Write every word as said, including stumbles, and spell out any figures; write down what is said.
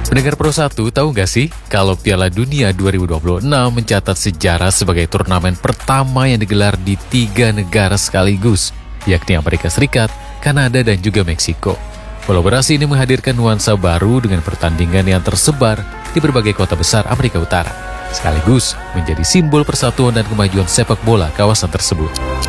Pendengar Pro satu, tahu nggak sih kalau Piala Dunia dua ribu dua puluh enam mencatat sejarah sebagai turnamen pertama yang digelar di tiga negara sekaligus, yakni Amerika Serikat, Kanada, dan juga Meksiko. Kolaborasi ini menghadirkan nuansa baru dengan pertandingan yang tersebar di berbagai kota besar Amerika Utara, sekaligus menjadi simbol persatuan dan kemajuan sepak bola kawasan tersebut.